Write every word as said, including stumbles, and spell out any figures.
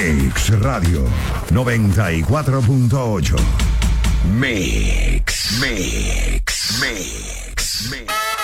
Mix Radio noventa y cuatro punto ocho. Mix, Mix, Mix, Mix.